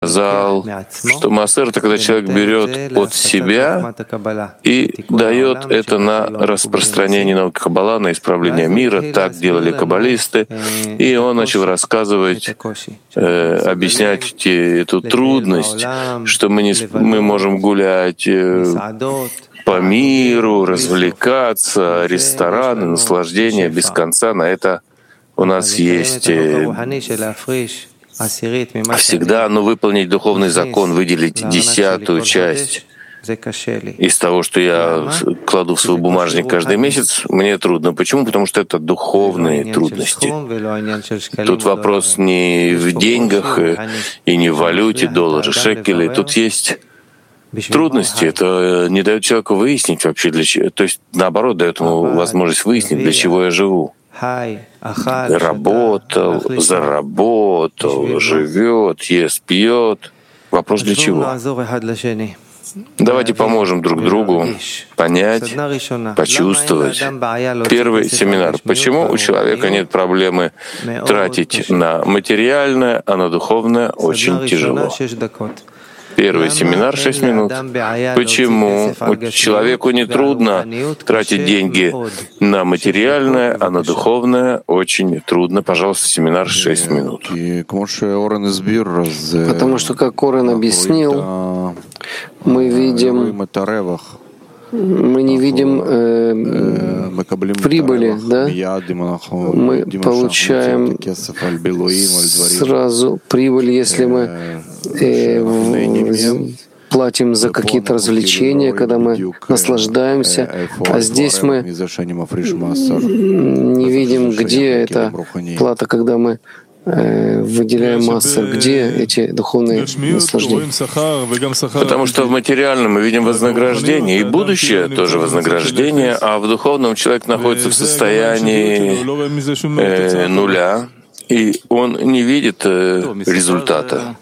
сказал, что маасер — это когда человек берет от себя и дает это на распространение науки Каббала, на исправление мира. Так делали каббалисты. И он начал рассказывать, объяснять эту трудность, что мы можем гулять по миру, развлекаться, рестораны, наслаждения без конца. На это у нас есть всегда, выполнить духовный закон, выделить 10-ю часть из того, что я кладу в свой бумажник каждый месяц, мне трудно. Почему? Потому что это духовные трудности. Тут вопрос не в деньгах и не в валюте, доллары, шекели. Тут есть трудности. Это не дает человеку выяснить вообще, для чего. То есть, наоборот, дает ему возможность выяснить, для чего я живу. Работал, заработал, живет, ест, пьет. Вопрос для чего? Давайте поможем друг другу понять, почувствовать. Первый семинар. Почему у человека нет проблемы тратить на материальное, а на духовное очень тяжело? Первый семинар — 6 минут. Почему человеку не трудно тратить деньги на материальное, а на духовное очень трудно? Пожалуйста, семинар 6 минут. Потому что, как Орен объяснил, мы не видим прибыли, да? Мы получаем сразу прибыль, если мы платим за какие-то развлечения, когда мы наслаждаемся, а здесь мы не видим, где эта плата, когда мы выделяем массу, где эти духовные наслаждения. Потому что в материальном мы видим вознаграждение, и будущее тоже вознаграждение, а в духовном человек находится в состоянии нуля, и он не видит результата.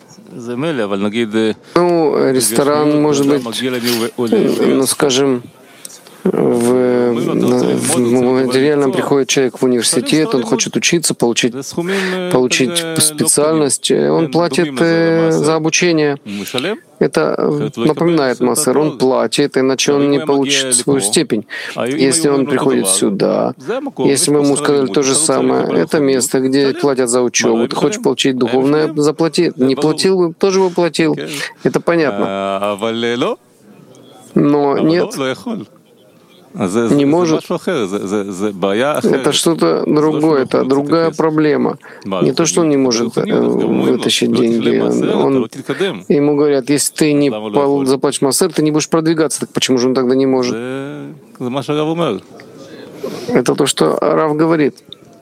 Ресторан, может быть, скажем, в материальном приходит человек в университет, он хочет учиться, получить специальность, он платит за обучение. Это напоминает массер, он платит, иначе он не получит свою степень. Если он приходит сюда, если мы ему сказали то же самое, это место, где платят за учебу, ты хочешь получить духовное, заплати. Не платил, тоже бы платил. Это понятно. Но нет. Не может. Это что-то другое, это другая проблема. Не то, что он не может вытащить деньги. Ему говорят, если ты не заплатишь массер, ты не будешь продвигаться. Так почему же он тогда не может? Это то, что Рав говорит.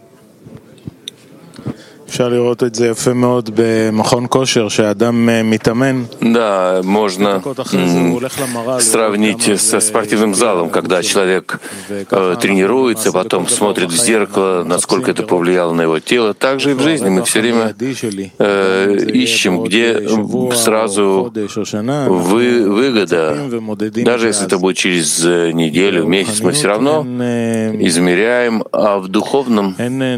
Да, можно сравнить со спортивным залом, когда человек тренируется, потом смотрит в зеркало, насколько это повлияло на его тело. Так же и в жизни мы все время ищем, где сразу выгода. Даже если это будет через неделю, месяц, мы все равно измеряем, а в духовном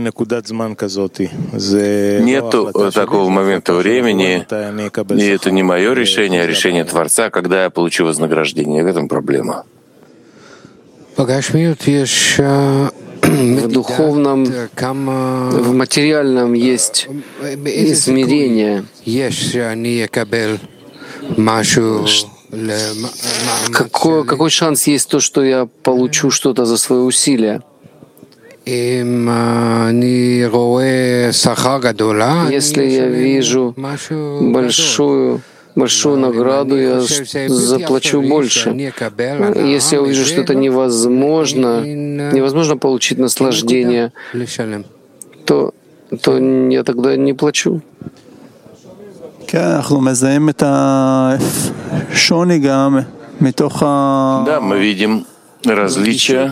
нету такого момента времени, и это не мое решение, а решение Творца, когда я получу вознаграждение. В этом проблема. В духовном, в материальном есть измерение. Какой шанс есть то, что я получу что-то за свои усилия? Если я вижу большую награду, я заплачу больше. Если я увижу, что это невозможно получить наслаждение, то я тогда не плачу. Да, мы видим различия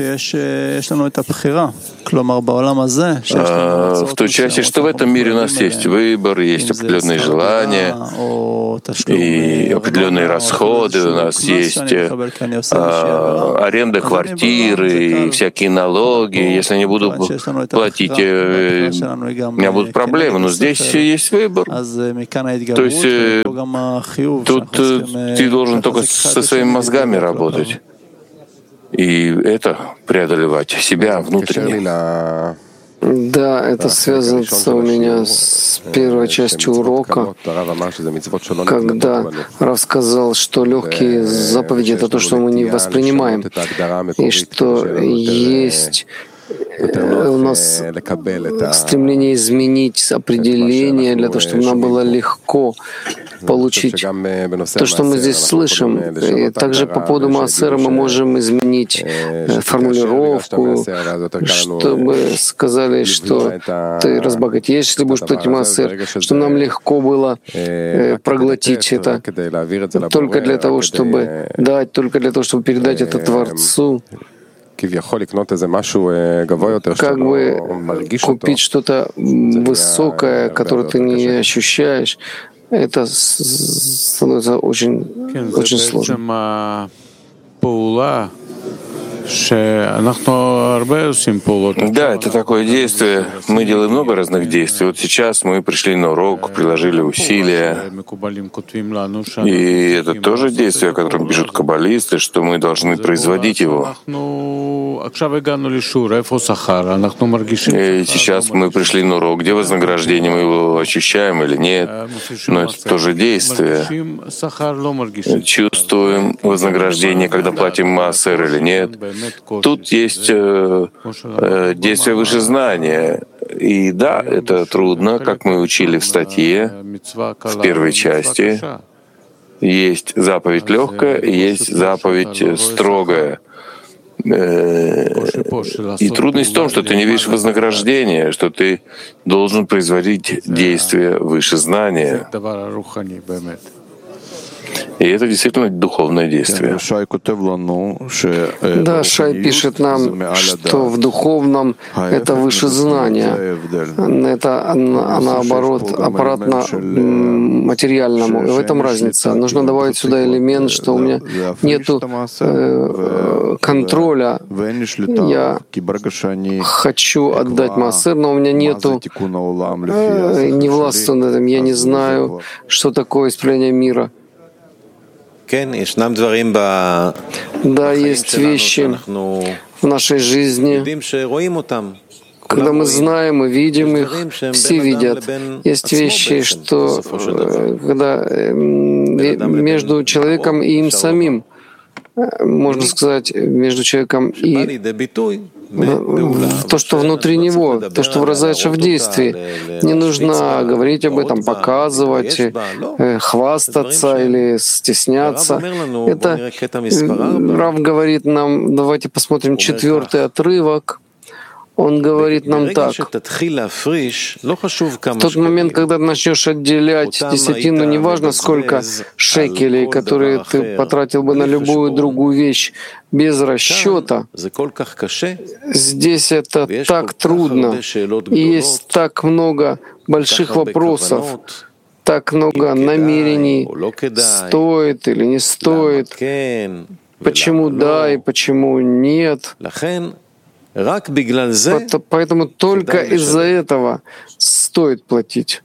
в той части, что в этом мире у нас есть выбор, есть определенные желания и определенные расходы, у нас есть аренда квартиры и всякие налоги. Если я не буду платить, у меня будут проблемы, но здесь есть выбор. То есть тут ты должен только со своими мозгами работать. И это преодолевать себя внутренне. Да, это связывается у меня с первой частью урока, когда Рав сказал, что легкие заповеди — это то, что мы не воспринимаем, и что есть у нас стремление изменить определение для того, чтобы нам было легко получить то, что мы здесь слышим. И также по поводу Маасера мы можем изменить формулировку, чтобы сказали, что ты разбогатеешь, если будешь платить Маасер, чтобы нам легко было проглотить это только для того, чтобы дать, только для того, чтобы передать это Творцу. Как бы купить что-то высокое, которое ты не ощущаешь, это становится очень сложно. Да, это такое действие. Мы делаем много разных действий. Вот сейчас мы пришли на урок, приложили усилия. И это тоже действие, о котором пишут каббалисты, что мы должны производить его. И сейчас мы пришли на урок, где вознаграждение, мы его ощущаем или нет. Но это тоже действие. Чувствуем вознаграждение, когда платим маасер или нет. Тут есть действие выше знания. И да, это трудно, как мы учили в статье, в первой части. Есть заповедь легкая, и есть заповедь строгая. И трудность в том, что ты не видишь вознаграждения, что ты должен производить действия выше знания. И это действительно духовное действие. Да, Шай пишет нам, что в духовном это выше знания. Это наоборот, аппаратно материальному. И в этом разница. Нужно добавить сюда элемент, что у меня нету контроля. Я хочу отдать маасер, но у меня нету не властью над этим. Я не знаю, что такое исправление мира. Да, есть вещи в нашей жизни, когда мы знаем и видим их, все видят. Есть вещи, что когда между человеком и им самим, можно сказать, между человеком и то, что внутри него, то, что выражается в действии. Не нужно говорить об этом, показывать, хвастаться или стесняться. Это Рав говорит нам, давайте посмотрим 4-й отрывок. Он говорит нам так: в тот момент, когда ты начнешь отделять десятину, неважно сколько шекелей, которые ты потратил бы на любую другую вещь без расчета, здесь это так трудно, и есть так много больших вопросов, так много намерений, стоит или не стоит, почему да и почему нет. Поэтому только из-за этого стоит платить.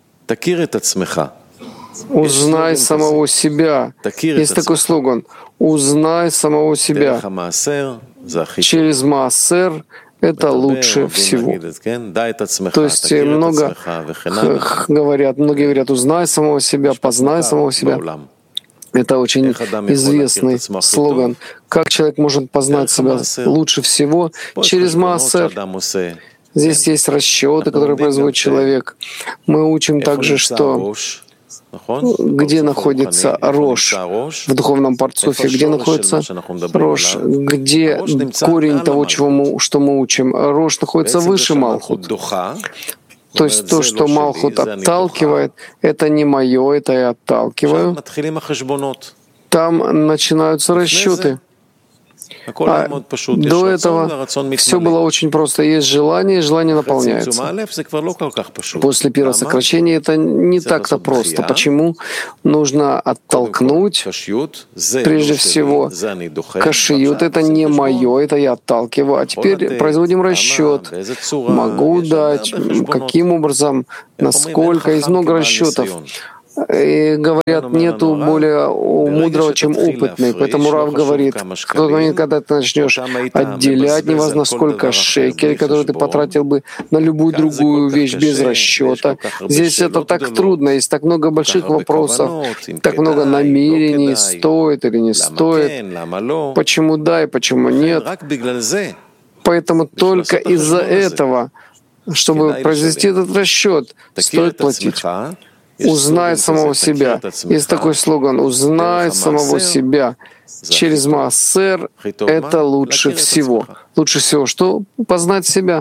Узнай самого себя. Есть такой слоган: узнай самого себя. Через маасер это лучше всего. То есть многие говорят, узнай самого себя, познай самого себя. Это очень известный слоган. Как человек может познать себя лучше всего? Через маасер. Здесь есть расчеты, которые производит человек. Мы учим также, что где находится рош в духовном парцуфе, где находится рош, где корень того, что мы учим. Рош находится выше Малхут. То есть то, что Малхут отталкивает, это не мое, это я отталкиваю. Там начинаются расчеты. А до этого все было очень просто. Есть желание, и желание наполняется. После первого сокращения это не так-то просто. Почему? Нужно оттолкнуть, прежде всего, кашиют. Это не мое, это я отталкиваю. А теперь производим расчет. Могу дать, каким образом, насколько. Есть много расчетов. И говорят, нету более мудрого, чем опытный. Поэтому Рав говорит, в тот момент, когда ты начнешь отделять, неважно сколько шекелей, которые ты потратил бы на любую другую вещь без расчета. Здесь это так трудно, есть так много больших вопросов, так много намерений, стоит или не стоит, почему да и почему нет. Поэтому только из-за этого, чтобы произвести этот расчет, стоит платить. Узнай самого себя. Есть такой слоган «Узнай самого себя». Через Маасер это лучше всего. Лучше всего что? Познать себя.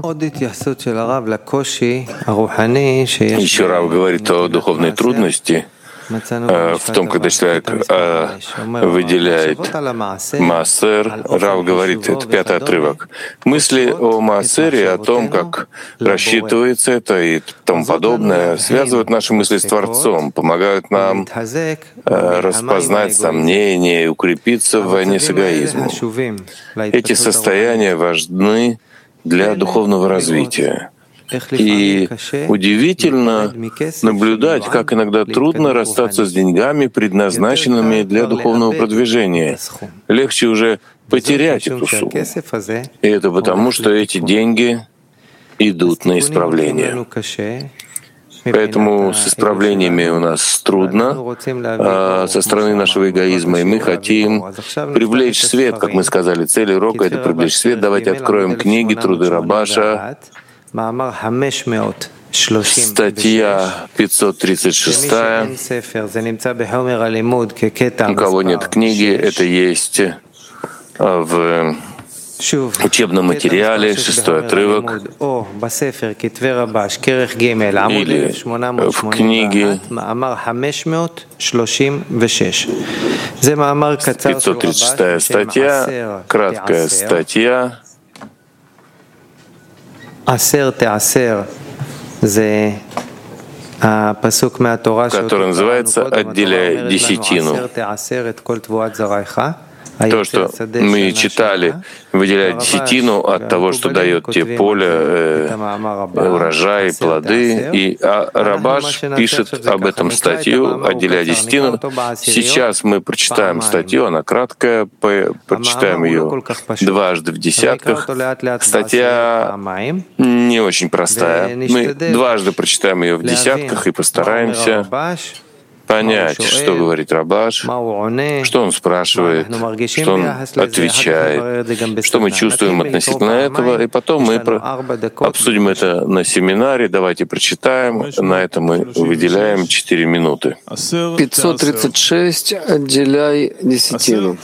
Еще Рав говорит о духовной трудности, в том, когда человек выделяет Маасер. Рав говорит, это 5-й отрывок. Мысли о Маасере, о том, как рассчитывается это и тому подобное, связывают наши мысли с Творцом, помогают нам распознать сомнения и укрепиться в войне с эгоизмом. Эти состояния важны для духовного развития. И удивительно наблюдать, как иногда трудно расстаться с деньгами, предназначенными для духовного продвижения. Легче уже потерять эту сумму. И это потому, что эти деньги идут на исправление. Поэтому с исправлениями у нас трудно со стороны нашего эгоизма, и мы хотим привлечь свет, как мы сказали. Цель урока — это привлечь свет. Давайте откроем книги «Труды Рабаша». Статья 536. У кого нет книги, это есть в учебном материале, 6-й отрывок, или в книге 536 статья, краткая статья, который называется «Отделяй десятину». То, что мы читали, выделять десятину от того, что дает тебе поле, урожай, плоды. И Рабаш пишет об этом статью, отделяя десятину. Сейчас мы прочитаем статью, она краткая, прочитаем ее дважды в десятках. Статья не очень простая. Мы дважды прочитаем ее в десятках и постараемся понять, что говорит Рабаш, что он спрашивает, что он отвечает, что мы чувствуем относительно этого, и потом мы обсудим это на семинаре. Давайте прочитаем. На это мы выделяем 4 минуты. 536. Отделяй десятину.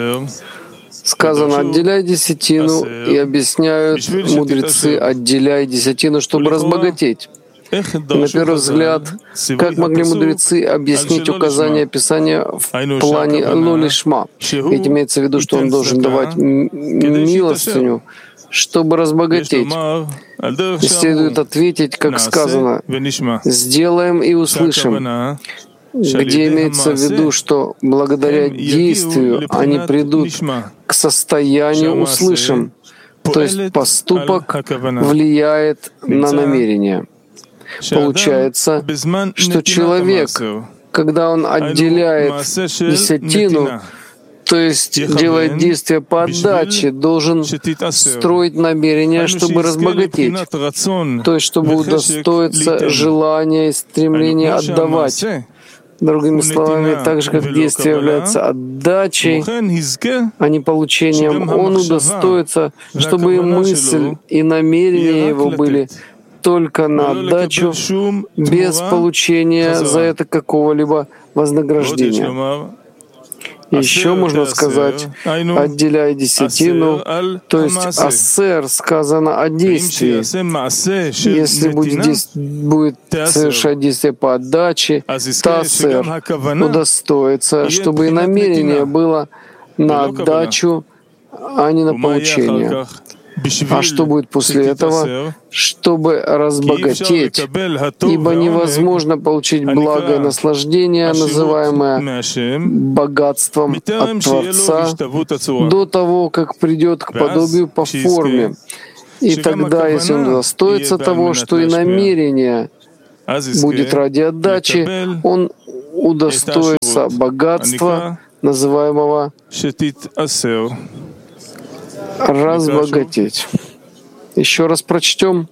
Сказано, отделяй десятину, и объясняют мудрецы, отделяй десятину, чтобы разбогатеть. На первый взгляд, как могли мудрецы объяснить указания Писания в плане «ло-лишма»? Ведь имеется в виду, что он должен давать милостыню, чтобы разбогатеть. И следует ответить, как сказано, «сделаем и услышим», где имеется в виду, что благодаря действию они придут к состоянию «услышим», то есть поступок влияет на намерение. Получается, что человек, когда он отделяет десятину, то есть делает действия по отдаче, должен строить намерение, чтобы разбогатеть, то есть чтобы удостоиться желания и стремления отдавать. Другими словами, так же, как действие является отдачей, а не получением, он удостоится, чтобы и мысль, и намерения его были только на отдачу, без получения за это какого-либо вознаграждения. Еще можно сказать, отделяй десятину, то есть асер сказано о действии. Если будет совершать действие по отдаче, асер удостоится, чтобы и намерение было на отдачу, а не на получение. А что будет после этого? Чтобы разбогатеть, ибо невозможно получить благо и наслаждение, называемое богатством от Творца, до того, как придет к подобию по форме. И тогда, если он удостоится того, что и намерение будет ради отдачи, он удостоится богатства, называемого разбогатеть. Еще раз прочтем.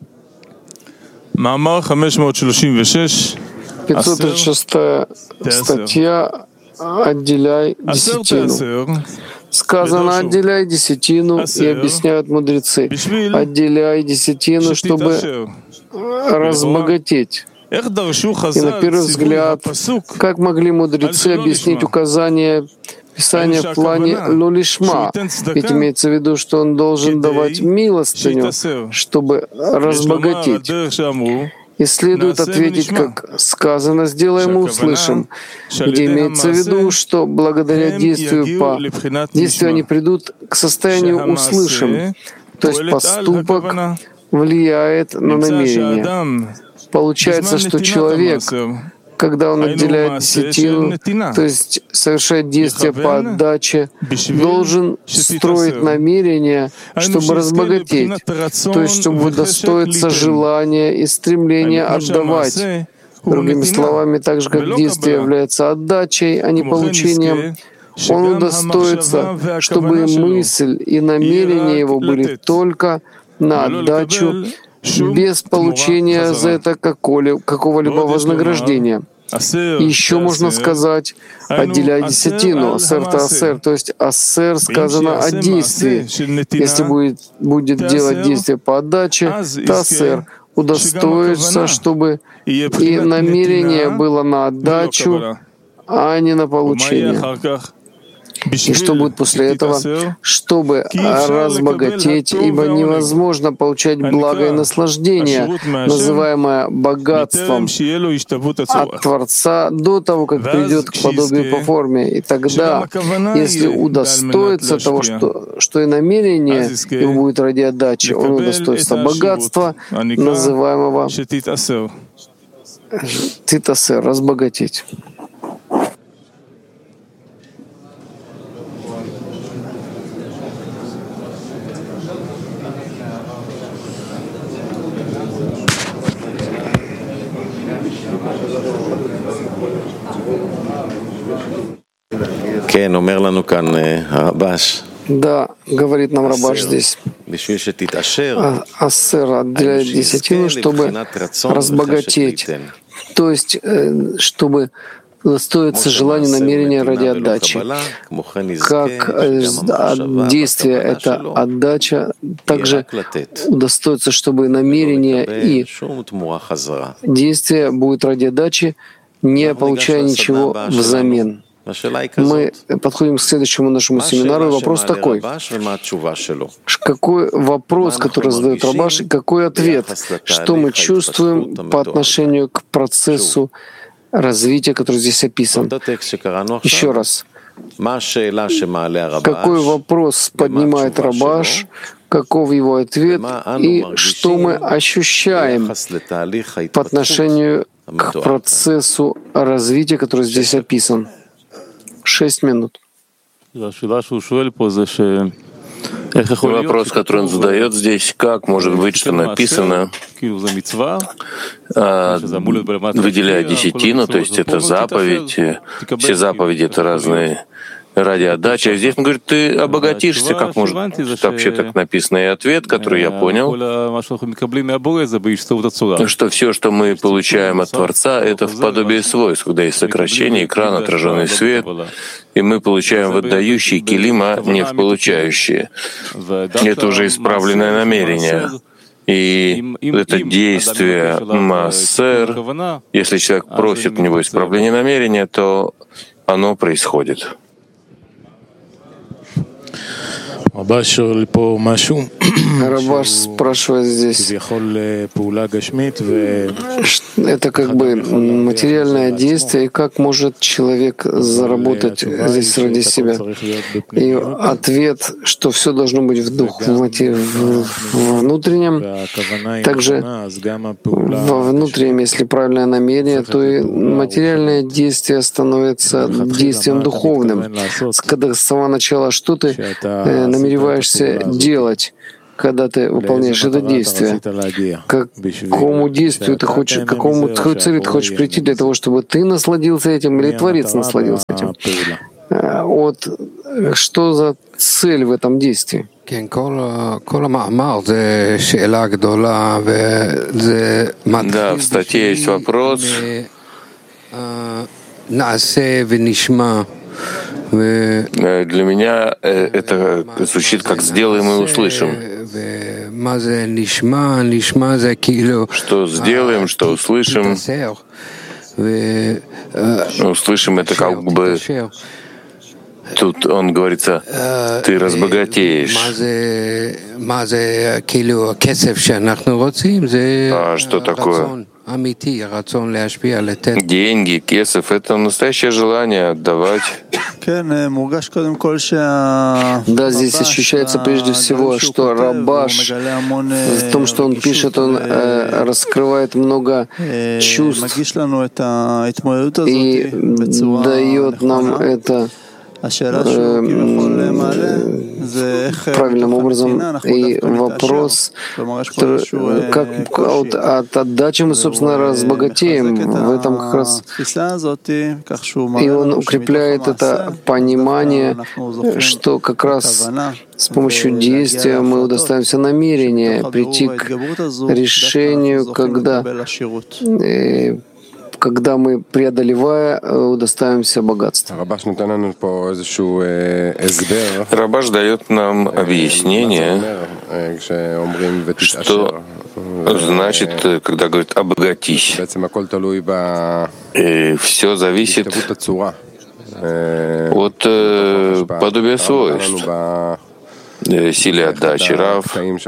536 статья «Отделяй десятину». Сказано «отделяй десятину», и объясняют мудрецы. «Отделяй десятину, чтобы разбогатеть». И на первый взгляд, как могли мудрецы объяснить указание Писания в плане «лолишма», ведь имеется в виду, что он должен давать милостыню, чтобы разбогатеть. И следует ответить, как сказано, «сделаем и услышим», где имеется в виду, что благодаря действию они придут к состоянию «услышим», то есть поступок влияет на намерение. Получается, что человек, когда он отделяет десятину, то есть совершает действие по отдаче, должен строить намерение, чтобы разбогатеть, то есть чтобы удостоиться желания и стремления отдавать. Другими словами, так же как действие является отдачей, а не получением, он удостоится, чтобы и мысль, и намерение его были только на отдачу, без получения за это какого-либо вознаграждения. Еще можно сказать, отделяй десятину, ассер-то ассер, то есть ассер сказано о действии. Если будет делать действие по отдаче, то ассер удостоится, чтобы и намерение было на отдачу, а не на получение. И что будет после этого? Чтобы разбогатеть, ибо невозможно получать благо и наслаждение, называемое богатством от Творца, до того, как придет к подобию по форме. И тогда, если удостоится того, что и намерение его будет ради отдачи, он удостоится богатства, называемого титасер, разбогатеть. Да, говорит нам Рабаш здесь. Ассер отделяет десятину, чтобы разбогатеть, то есть чтобы удостоиться желания, намерения ради отдачи. Как действие — это отдача, также удостоится, чтобы намерение и действие будет ради отдачи, не получая ничего взамен. Мы подходим к следующему нашему семинару, и вопрос такой. Какой вопрос, который задает Рабаш, и какой ответ? Что мы чувствуем по отношению к процессу развития, который здесь описан? Еще раз. Какой вопрос поднимает Рабаш, каков его ответ, и что мы ощущаем по отношению к процессу развития, который здесь описан? 6 минут. Вопрос, который он задает здесь, как может быть, что написано, выделяя десятину, то есть это заповедь, все заповеди — это разные ради отдачи. А здесь он говорит, ты обогатишься, как может быть, вообще так написано. И ответ, который я понял, что все, что мы получаем от Творца, это в подобии свойств, когда есть сокращение, экран, отраженный свет, и мы получаем в отдающие килим, а не в получающие. Это уже исправленное намерение. И это действие массер, если человек просит у него исправления намерения, то оно происходит. Рабаш спрашивает здесь, это как бы материальное действие, и как может человек заработать здесь ради себя? И ответ, что все должно быть в духе, в внутреннем, также во внутреннем, если правильное намерение, то и материальное действие становится действием духовным. Когда с самого начала что ты намереваешься делать, когда ты выполняешь это действие, к какому действию ты хочешь, к какому цели ты хочешь прийти для того, чтобы ты насладился этим или Творец насладился этим? Вот что за цель в этом действии? Да, в статье есть вопрос. Для меня это звучит как «сделаем и услышим». Что сделаем, что услышим. Услышим — это как бы... Тут он говорится, ты разбогатеешь. А что такое? Деньги, кесов — это настоящее желание отдавать. Да, здесь ощущается прежде всего, что Рабаш, в том, что он пишет, он раскрывает много чувств и дает нам это правильным образом. И вопрос, как от отдачи мы, собственно, разбогатеем. В этом как раз и он укрепляет это понимание, что как раз с помощью действия мы удостоимся намерения прийти к решению, когда мы, преодолевая, удостоимся богатства. Рабаш дает нам объяснение, что значит, когда говорит «обогатись». И все зависит от подобия свойств. Силе отдачи. Рав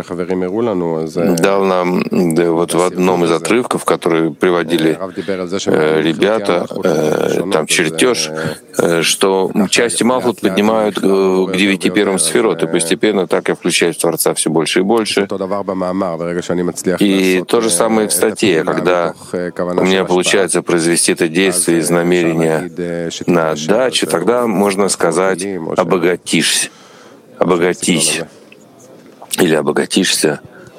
дал нам вот в одном из отрывков, которые приводили ребята, там чертеж, что части Малхут поднимают к 9 первым сферот, и постепенно так я включаю в Творца все больше и больше. И то же самое в статье, когда у меня получается произвести это действие из намерения на отдачу, тогда можно сказать «обогатишься». Обогатись или обогатишься.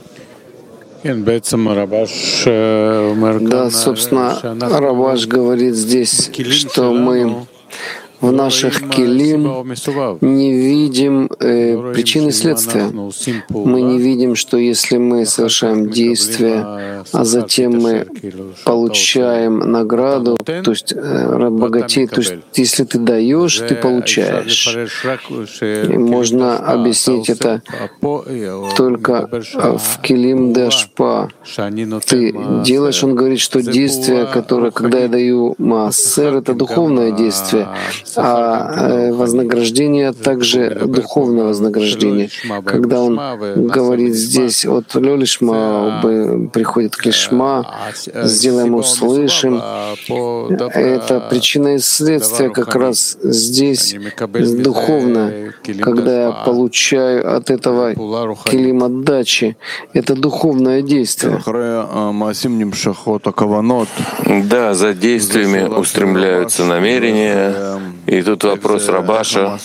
Да, собственно, Рабаш говорит здесь, что мы в наших келим не видим причины и следствия. Мы не видим, что если мы совершаем действие, а затем мы получаем награду, то есть богатей, то есть если ты даешь, ты получаешь. И можно объяснить это только в келим де ашпа. Ты делаешь, он говорит, что действие, которое, когда я даю маасер, это духовное действие, а вознаграждение также духовное вознаграждение. Когда он говорит здесь от лёлишма приходит к лишма, сделаем услышим, это причина и следствие как раз здесь духовно, когда я получаю от этого келим отдачи. Это духовное действие. Да, за действиями устремляются намерения. И тут вопрос Рабаша,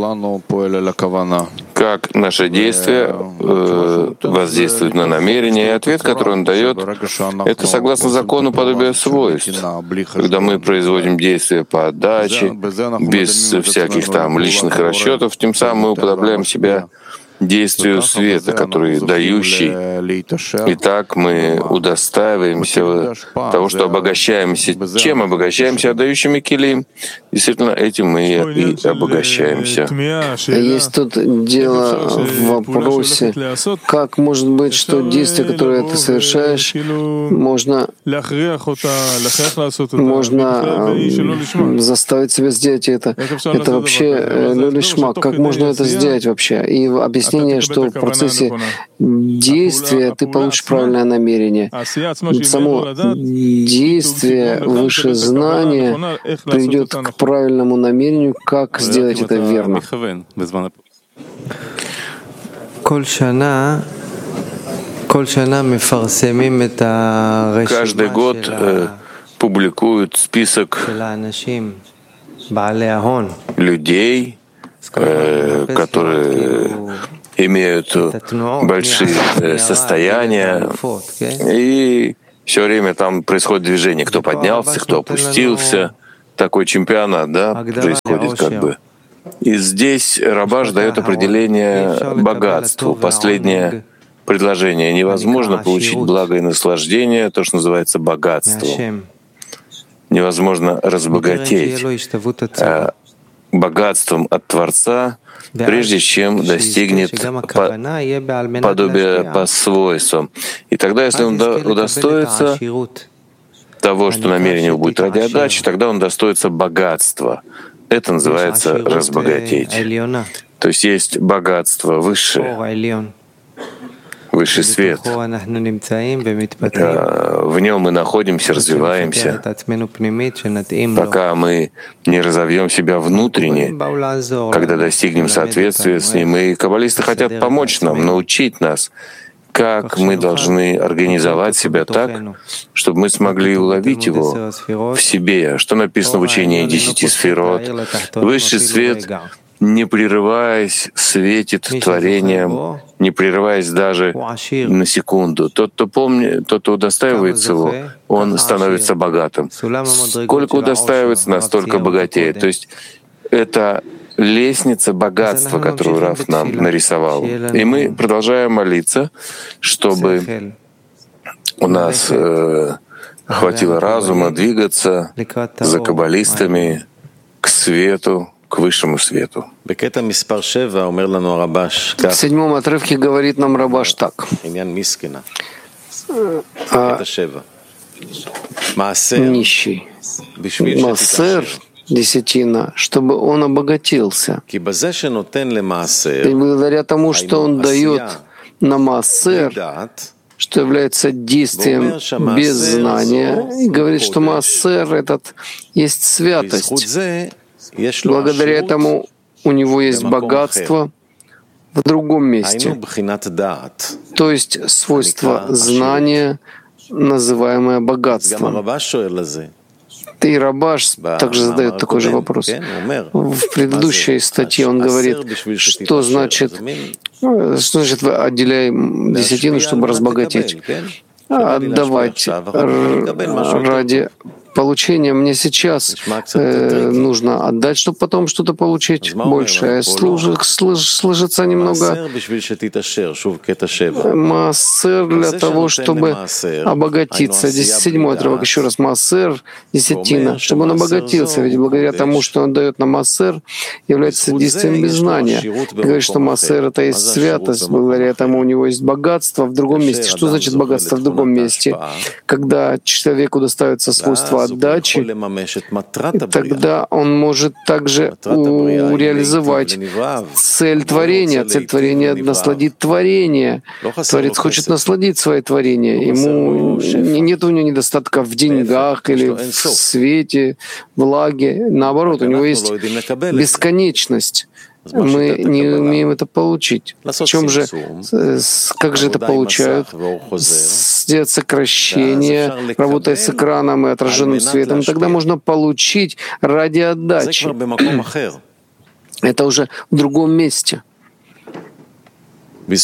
как наше действие воздействует на намерение. И ответ, который он дает, это согласно закону подобия свойств. Когда мы производим действия по отдаче, без всяких там личных расчетов, тем самым мы уподобляем себя действию света, который дающий. И так мы удостаиваемся того, что обогащаемся. Чем обогащаемся? Отдающими килим. Действительно, этим мы и обогащаемся. Есть тут дело в вопросе, как может быть, что действие, которое ты совершаешь, можно заставить себя сделать это. Это вообще лишмак. Как можно это сделать вообще? И объяснение, что в процессе действия ты получишь правильное намерение. Само действие, выше знания приведет к правильному намерению, как сделать это верно. Каждый год публикуют список людей, которые имеют большие состояния, и все время там происходит движение, кто поднялся, кто опустился. Такой чемпионат, да, происходит как бы. И здесь Рабаш дает определение богатству. Последнее предложение. Невозможно получить благо и наслаждение, то, что называется богатством. Невозможно разбогатеть богатством от Творца, прежде чем достигнет подобия по свойствам. И тогда, если он удостоится того, что намерение будет ради отдачи, тогда он достоится богатства. Это называется разбогатеть. То есть есть богатство высшее, высший свет. В нем мы находимся, развиваемся, пока мы не разовьем себя внутренне, когда достигнем соответствия с ним. И каббалисты хотят помочь нам, научить нас, как мы должны организовать себя так, чтобы мы смогли уловить его в себе. Что написано в учении 10 сферот? Высший свет, не прерываясь, светит творением, не прерываясь даже на секунду. Тот, кто удостаивается его, он становится богатым. Сколько удостаивается, настолько богатеет. То есть это лестница богатства, которую Раф нам нарисовал. И мы продолжаем молиться, чтобы у нас хватило разума двигаться за каббалистами к свету, к высшему свету. В 7-м отрывке говорит нам Рабаш так. Нищий. Маасер, десятина, чтобы он обогатился. И благодаря тому, что он дает на маасер, что является действием без знания, и говорит, что маасер этот есть святость. Благодаря этому у него есть богатство в другом месте, то есть свойство знания, называемое богатством. И Рабаш также задает такой же вопрос. В предыдущей статье он говорит, что значит вы отделяем десятину, чтобы разбогатеть. Отдавать ради получения. Мне сейчас нужно отдать, чтобы потом что-то получить большее. Слышится немного маасер для того, чтобы обогатиться. 7-й отрывок, еще раз, маасер, десятина, чтобы он обогатился. Ведь благодаря тому, что он дает нам маасер, является действием без знания. Говорит, что маасер — это есть святость. Благодаря тому у него есть богатство в другом месте. Что значит богатство в другом месте? Когда человеку доставится свойство отдачи, тогда он может также реализовать цель творения. Цель творения — насладить творение. Творец хочет насладить свое творение. Ему нет у него недостатка в деньгах или в свете, влаге. Наоборот, у него есть бесконечность. Мы не умеем это получить. В чем же, как же это получают? Сделать сокращение, работая с экраном и отраженным светом, тогда можно получить ради отдачи. Это уже в другом месте. И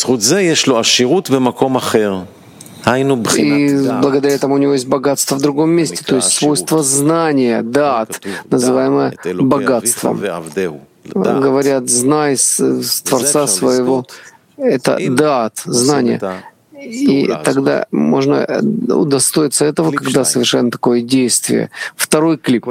благодаря этому у него есть богатство в другом месте, то есть свойство знания, даат, называемое богатством. Говорят, знай Творца своего это даат, знание. И тогда можно удостоиться этого, когда совершаем такое действие. Второй клип.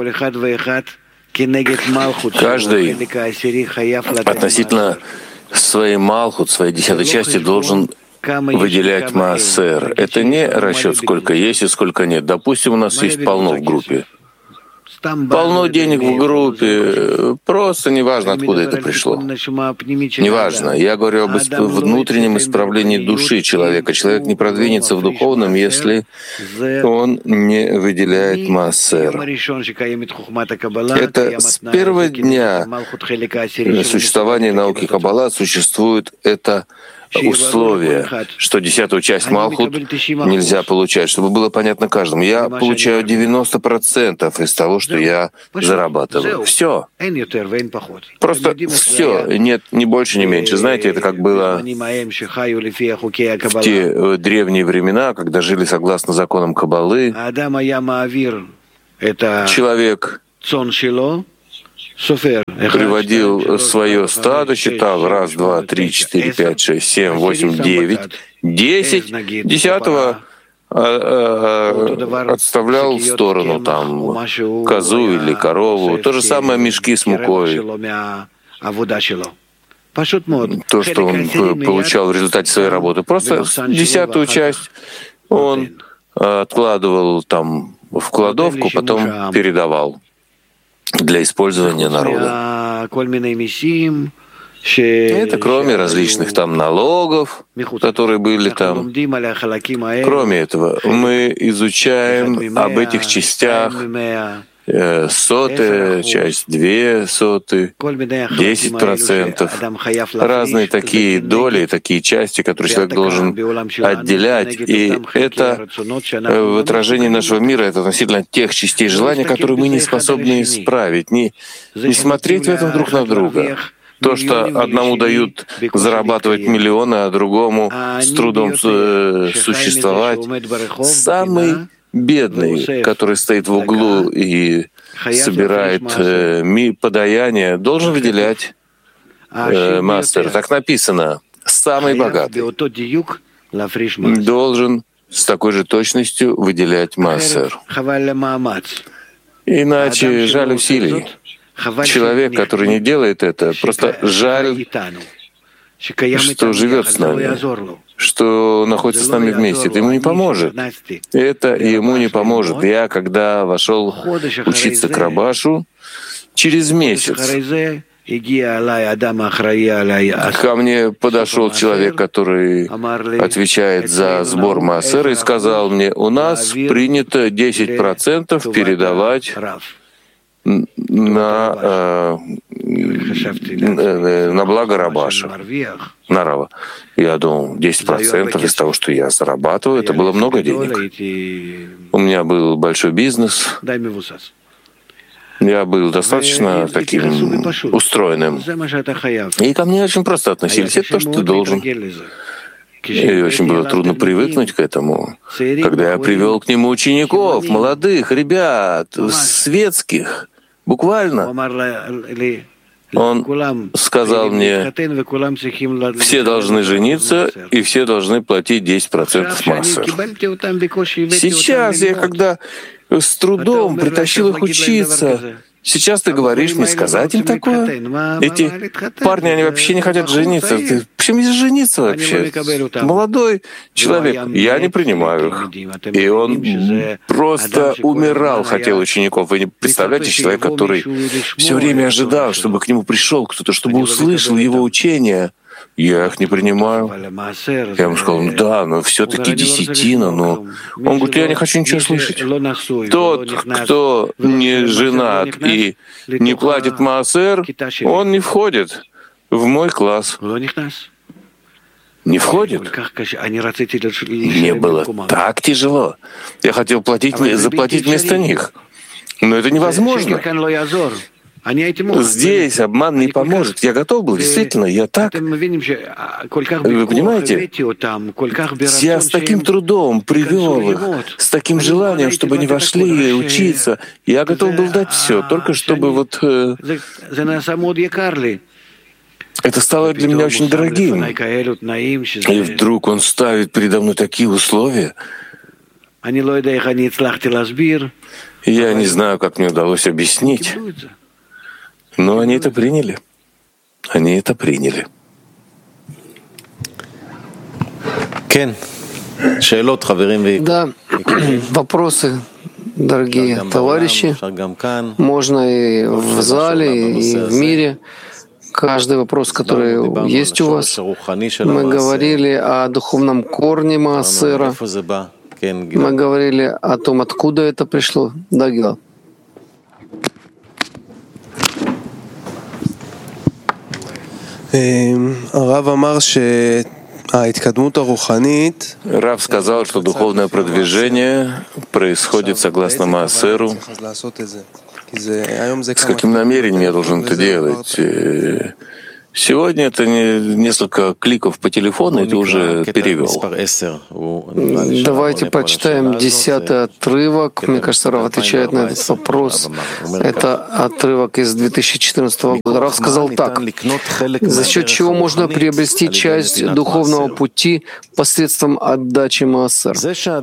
Каждый относительно своей Малхут, своей 10 части должен выделять маасер. Это не расчет, сколько есть и сколько нет. Допустим, у нас есть полно в группе. Полно денег в группе, просто неважно, откуда это пришло. Неважно. Я говорю об внутреннем исправлении души человека. Человек не продвинется в духовном, если он не выделяет маасер. Это с первого дня существования науки Каббала существует это условие, что 10-ю часть Малхут нельзя получать, чтобы было понятно каждому. Я получаю 90% из того, что я зарабатываю. Все. Просто все. Нет, ни больше, ни меньше. Знаете, это как было в те древние времена, когда жили согласно законам Каббалы. Человек приводил свое стадо, считал 1, 2, 3, 4, 5, 6, 7, 8, 9, 10, 10-го отставлял в сторону там козу или корову. То же самое мешки с мукой. То, что он получал в результате своей работы. Просто 10-ю часть он откладывал там в кладовку, потом передавал для использования народа. Это кроме различных там налогов, которые были там. Кроме этого, мы изучаем об этих частях 100-я часть, 200, 10%. Разные такие доли, такие части, которые человек должен отделять. И это в отражении нашего мира, это относительно тех частей желания, которые мы не способны исправить, не смотреть в этом друг на друга. То, что одному дают зарабатывать миллионы, а другому с трудом существовать. Самый бедный, который стоит в углу и собирает подаяние, должен выделять маасер. Так написано. Самый богатый должен с такой же точностью выделять маасер. Иначе жаль усилий. Человек, который не делает это, просто жаль, что живет с нами, что находится с нами вместе. Это ему не поможет. Это ему не поможет. Я, когда вошел учиться к Рабашу, через месяц ко мне подошел человек, который отвечает за сбор маасера, и сказал мне: у нас принято 10% передавать на благо Рабаша, на Рава. Я думал, 10% из того, что я зарабатываю, это было много денег. У меня был большой бизнес. Я был достаточно таким устроенным. И ко мне очень просто относились. Это то, что ты должен. И очень было трудно привыкнуть к этому. Когда я привел к нему учеников, молодых ребят, светских, буквально, он сказал мне: все должны жениться, и все должны платить 10% маасер. Сейчас я, когда с трудом притащил их учиться, сейчас ты говоришь мне сказать им такое? Эти парни, они вообще не хотят жениться. Почему здесь жениться вообще? Молодой человек. Я не принимаю их. И он просто умирал, хотел учеников. Вы не представляете, человек, который все время ожидал, чтобы к нему пришел кто-то, чтобы услышал его учение. Я их не принимаю. Я ему сказал: да, но все-таки десятина. Но он говорит: я не хочу ничего слышать. Тот, кто не женат и не платит маасер, он не входит в мой класс. Не входит. Мне было так тяжело. Я хотел заплатить вместо них. Но это невозможно. Здесь обман не поможет. Я готов был, действительно, я так. Вы понимаете? Я с таким трудом привел их, с таким желанием, чтобы они вошли учиться. Я готов был дать все, только чтобы вот... Это стало для меня очень дорогим. И вдруг он ставит передо мной такие условия. Я не знаю, как мне удалось объяснить, но они это приняли. Они это приняли. Да, вопросы, дорогие товарищи. Можно и в зале, и в мире. Каждый вопрос, который есть у вас. Мы говорили о духовном корне Маасера. Мы говорили о том, откуда это пришло. Да, Гила? Рав сказал, что духовное продвижение происходит согласно Маасеру. С каким намерением я должен это делать? Сегодня это несколько кликов по телефону, и ты уже перевел. Давайте прочитаем 10-й отрывок. Мне кажется, Рав отвечает на этот вопрос. Это отрывок из 2014 года. Рав сказал так: за счет чего можно приобрести часть духовного пути посредством отдачи Маасер?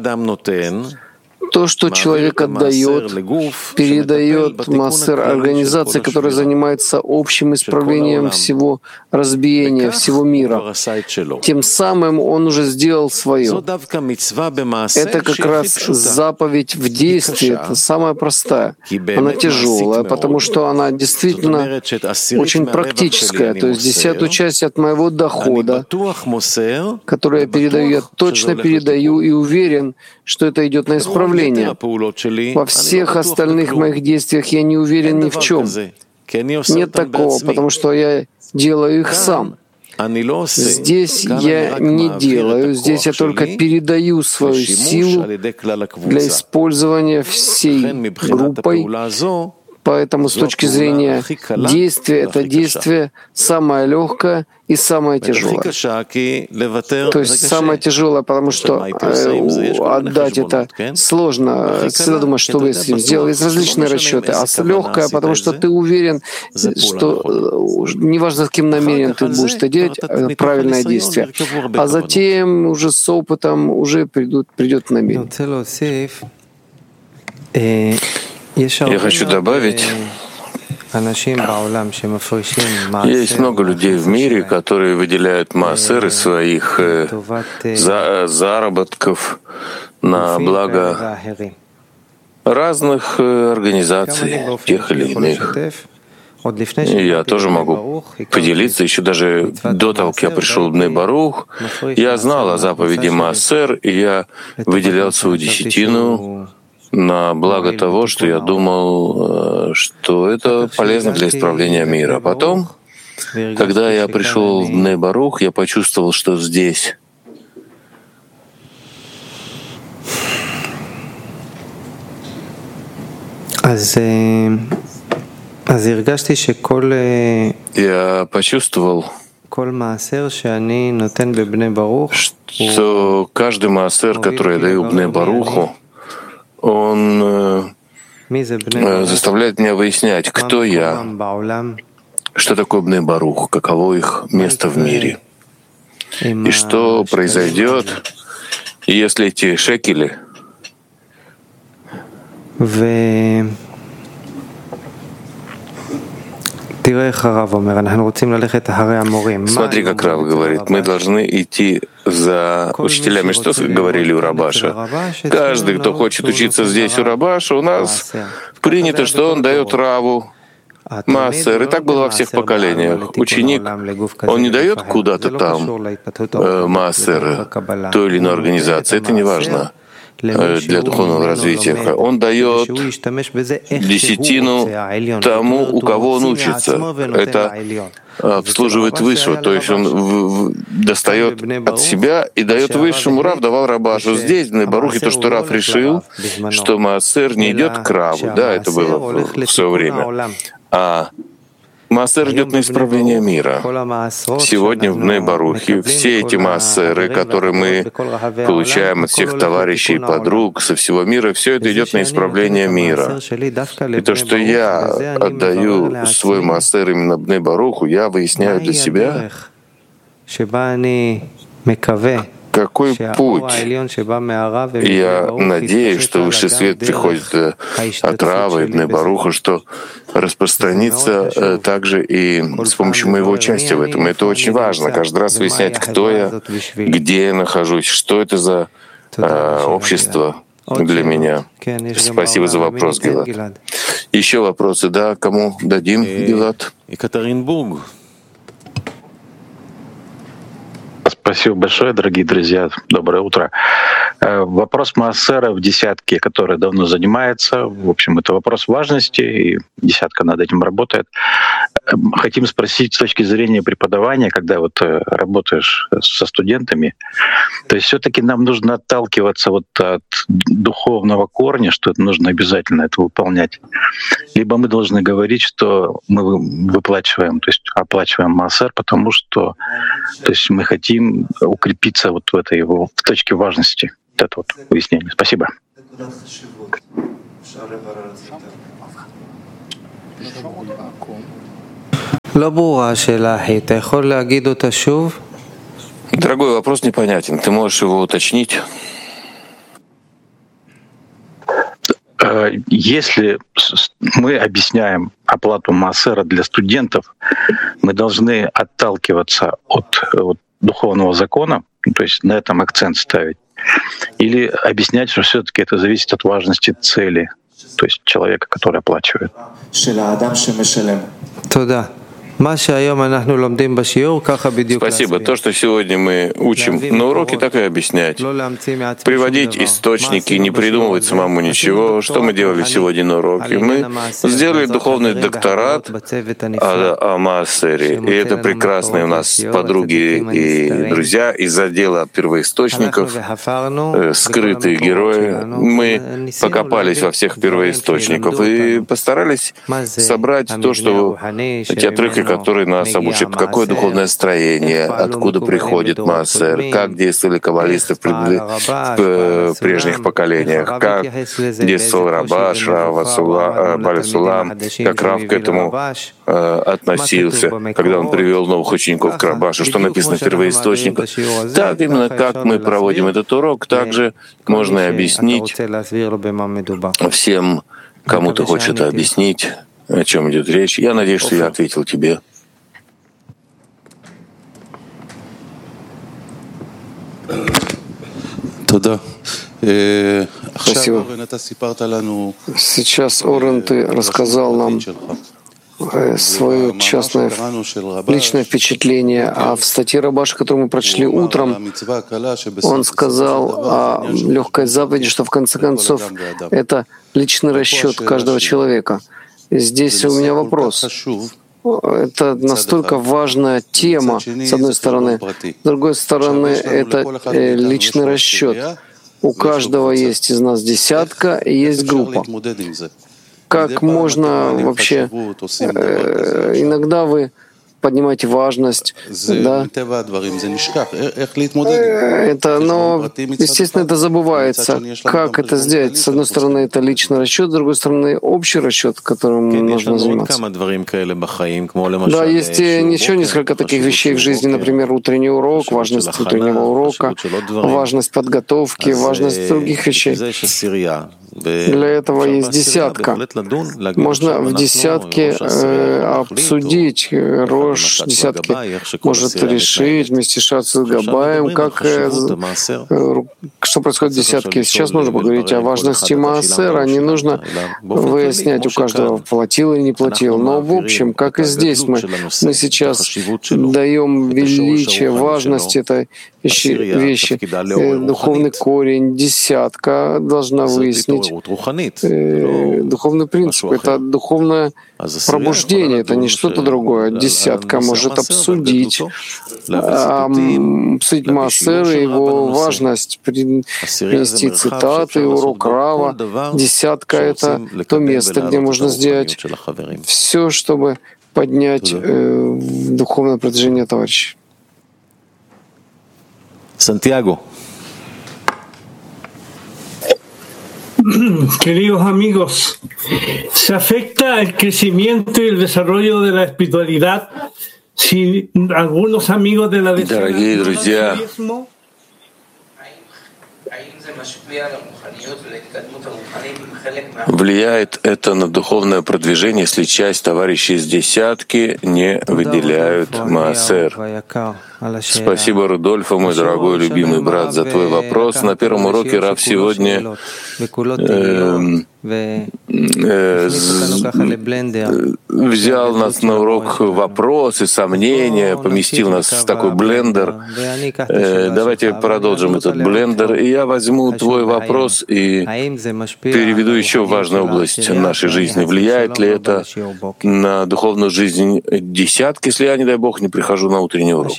То, что человек отдает, передает Маасер организации, которая занимается общим исправлением всего разбиения, всего мира. Тем самым он уже сделал свое. Это как раз заповедь в действии, это самая простая. Она тяжелая, потому что она действительно очень практическая. То есть 10-ю часть от моего дохода, которую я передаю, я точно передаю и уверен, что это идет на исправление. Во всех остальных моих действиях я не уверен ни в чем. Нет такого, потому что я делаю их сам. Здесь я не делаю, здесь я только передаю свою силу для использования всей группой. Поэтому с точки зрения действия, это действие самое легкое и самое тяжелое. То есть самое тяжелое, потому что отдать это сложно. Всегда думаешь, что вы с этим сделали. Есть различные расчеты. А легкое, потому что ты уверен, что неважно, с каким намерением ты будешь это делать, правильное действие. А затем уже с опытом уже придет намерение. Я хочу добавить, есть много людей в мире, которые выделяют Маасер из своих заработков на благо разных организаций, тех или иных. И я тоже могу поделиться. Еще даже до того, как я пришел в Бней Барух, я знал о заповеди Маасер, и я выделял свою десятину на благо того, что я думал, что это полезно для исправления мира. Потом, когда я пришел в Бней Барух, я почувствовал, что здесь я почувствовал, что каждый маасер, который я даю Бней Баруху, он заставляет меня выяснять, кто я, что такое Бней Барух, каково их место в мире, и что произойдет, если эти шекели Смотри, как Рав говорит, мы должны идти за учителями. Что говорили у Рабаша? Каждый, кто хочет учиться здесь у Рабаша, у нас принято, что он дает Раву Маасер. И так было во всех поколениях. Ученик, он не дает куда-то там Маасер той или иной организации. Это не важно для духовного развития. Он дает десятину тому, у кого он учится. Это обслуживает высшего, то есть он достает от себя и дает высшему. Рав давал Рабашу. Здесь, в Бней Барухе, то, что Рав решил, что Маасер не идет к Раву. Да, это было в свое время. А Маасер идет на исправление мира. Сегодня в Бней Барухе все эти маасеры, которые мы получаем от всех товарищей и подруг со всего мира, все это идет на исправление мира. И то, что я отдаю свой маасер именно в Бней Баруху, я выясняю для себя, какой путь. Я надеюсь, что высший свет приходит от Рава и Бней Баруха, что распространится также и с помощью моего участия в этом. И это очень важно, каждый раз выяснять, кто я, где я нахожусь, что это за общество для меня. Спасибо за вопрос, Гилад. Еще вопросы, да? Кому дадим, Гилад? Екатеринбург. Спасибо большое, дорогие друзья. Доброе утро. Вопрос маасера в десятке, который давно занимается. В общем, это вопрос важности, и десятка над этим работает. Хотим спросить с точки зрения преподавания, когда вот работаешь со студентами, то есть все-таки нам нужно отталкиваться вот от духовного корня, что это нужно обязательно это выполнять. Либо мы должны говорить, что мы выплачиваем, то есть оплачиваем маасер, потому что то есть мы хотим укрепиться вот в этой в точке важности. Вот это вот выяснение. Спасибо. Дорогой, вопрос непонятен. Ты можешь его уточнить? Если мы объясняем оплату маасера для студентов, мы должны отталкиваться от духовного закона, то есть на этом акцент ставить, или объяснять, что все-таки это зависит от важности цели, то есть человека, который оплачивает. Спасибо. То, что сегодня мы учим на уроке, так и объяснять. Приводить источники, не придумывать самому ничего. Что мы делали сегодня на уроке? Мы сделали духовный докторат о маасере. И это прекрасные у нас подруги и друзья из отдела первоисточников, скрытые герои. Мы покопались во всех первоисточниках и постарались собрать то, что эти отрывки, которые нас обучат, какое духовное строение, откуда приходит маасер, как действовали каббалисты в прежних поколениях, как действовал Рабаш, Бали Сулам, как Рав к этому относился, когда он привел новых учеников к Рабашу, что написано в первоисточниках. Так именно как мы проводим этот урок, также можно и объяснить всем, кому ты хочешь это объяснить, о чем идет речь. Я надеюсь, что я ответил тебе. Спасибо. Сейчас, Орен, ты рассказал нам свое частное личное впечатление. А в статье Рабаша, которую мы прочли утром, он сказал о легкой заповеди, что в конце концов это личный расчет каждого человека. Здесь у меня вопрос. Это настолько важная тема, с одной стороны. С другой стороны, это личный расчет. У каждого есть из нас десятка и есть группа. Как можно вообще... Иногда вы поднимаете важность, да? Это, но, естественно, это забывается. Как это сделать? С одной стороны, это личный расчет, с другой стороны, общий расчет, которым нужно заниматься. Да, есть еще несколько таких вещей в жизни, например, утренний урок, важность утреннего урока, важность подготовки, важность других вещей. Для этого есть десятка. Можно в десятке обсудить, Рош десятки может решить вместе с Шаци Габаем, что происходит в десятке. Сейчас нужно поговорить о важности маасера. Не нужно выяснять у каждого, платил или не платил. Но в общем, как и здесь, мы сейчас даем величие, важность этой вещи. Духовный корень, десятка должна выяснить духовный принцип. Это духовное пробуждение, это не что-то другое. Десятка может обсудить маасер и его важность, принести цитаты, урок Рава. Десятка — это то место, где можно сделать все, чтобы поднять духовное продвижение товарищей. Сантьяго. Queridos amigos, ¿se afecta el crecimiento y el desarrollo de la espiritualidad si algunos amigos de la Дорогие друзья, влияет это на духовное продвижение, если часть товарищей из десятки не выделяют маасер? Спасибо, Рудольфа, мой дорогой любимый брат, за твой вопрос. На первом уроке Рав сегодня взял нас на урок вопросы, сомнения, поместил нас в такой блендер. Давайте продолжим этот блендер. И я возьму твой вопрос и переведу еще в важную область нашей жизни. Влияет ли это на духовную жизнь десятки, если я, не дай Бог, не прихожу на утренний урок?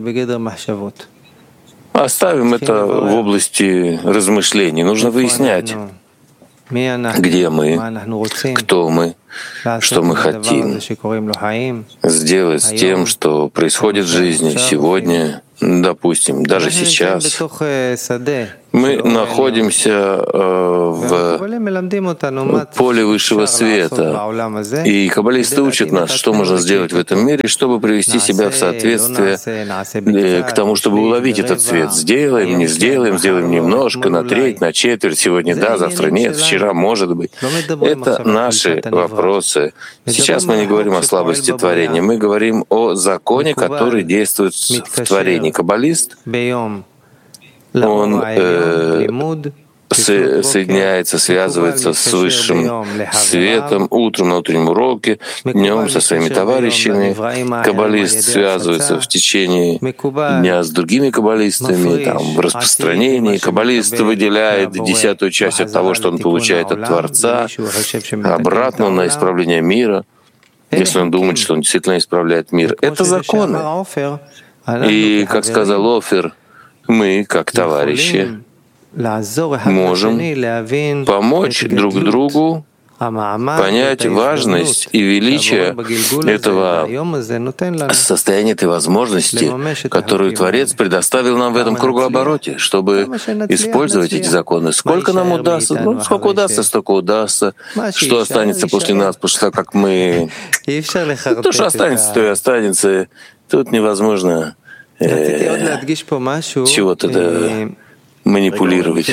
Оставим это в области размышлений. Нужно выяснять, где мы, кто мы, что мы хотим сделать с тем, что происходит в жизни сегодня, допустим, даже сейчас. Мы находимся в поле высшего света, и каббалисты учат нас, что можно сделать в этом мире, чтобы привести себя в соответствие к тому, чтобы уловить этот свет. Сделаем, не сделаем, сделаем немножко, на треть, на четверть, сегодня да, завтра нет, вчера может быть. Это наши вопросы. Сейчас мы не говорим о слабости творения, мы говорим о законе, который действует в творении. Каббалист, он соединяется, связывается с высшим светом утром на утреннем уроке, днем со своими товарищами. Каббалист связывается в течение дня с другими каббалистами, там, в распространении. Каббалист выделяет 10-ую часть от того, что он получает от Творца, обратно на исправление мира, если он думает, что он действительно исправляет мир. Это законы. И, как сказал Офер, мы, как товарищи, можем помочь друг другу понять важность и величие этого состояния, этой возможности, которую Творец предоставил нам в этом кругообороте, чтобы использовать эти законы. Сколько нам удастся? Ну, сколько удастся, столько удастся. Что останется после нас, после того, как мы... То, что останется, то и останется. Тут невозможно чего-то манипулировать.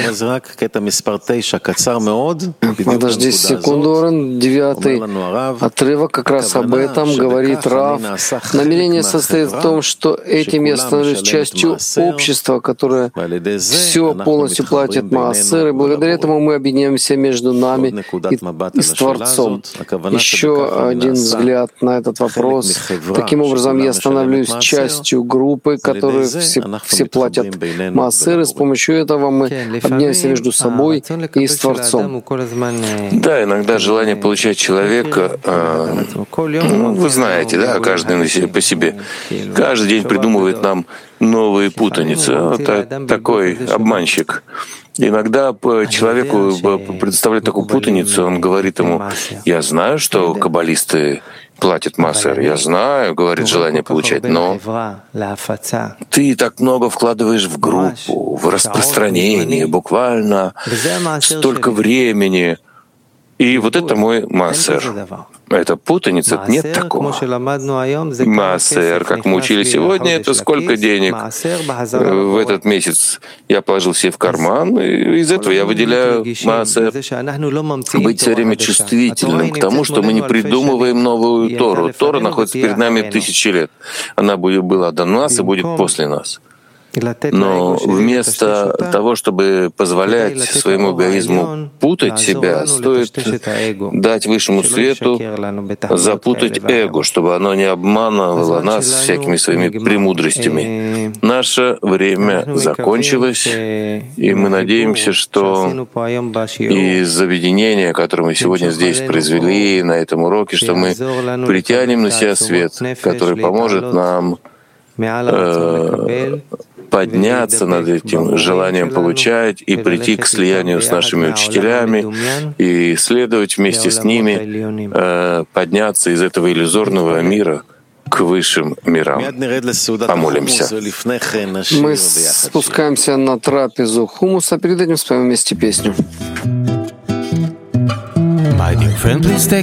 Подожди секунду, Орен. 9-й отрывок как раз об этом говорит Рав. Намерение состоит в том, что этим я становлюсь частью общества, которое все полностью платит маасер, и благодаря этому мы объединяемся между нами и с Творцом. Еще один взгляд на этот вопрос. Таким образом, я становлюсь частью группы, которые все платят маасер, и с помощью этого мы объединяемся между собой и с Творцом. Да, иногда желание получать человека, вы знаете, да, каждый по себе. Каждый день придумывает нам новые путаницы. Такой обманщик. Иногда человеку представляет такую путаницу, он говорит ему: «Я знаю, что каббалисты платят маасер, я знаю, говорит, желание получать, но ты так много вкладываешь в группу, в распространение, буквально столько времени». И вот это мой маасер. Это путаница, нет такого. Маасер, как мы учили сегодня, это сколько денег в этот месяц я положил себе в карман, и из этого я выделяю маасер. Быть все время чувствительным к тому, что мы не придумываем новую Тору. Тора находится перед нами 1000 лет. Она была до нас и будет после нас. Но вместо того, чтобы позволять своему эгоизму путать себя, стоит дать высшему свету запутать эго, чтобы оно не обманывало нас всякими своими премудростями. Наше время закончилось, и мы надеемся, что из объединения, которое мы сегодня здесь произвели на этом уроке, что мы притянем на себя свет, который поможет нам подняться над этим желанием получать и прийти к слиянию с нашими учителями и следовать вместе с ними, подняться из этого иллюзорного мира к высшим мирам. Помолимся. Мы спускаемся на трапезу хумуса, перед этим споем вместе песню.